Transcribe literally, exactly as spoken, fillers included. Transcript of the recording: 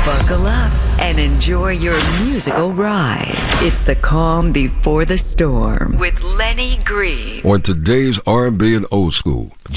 Buckle up and enjoy your musical ride. It's the calm before the storm with Lenny Green. On today's R and B and old school,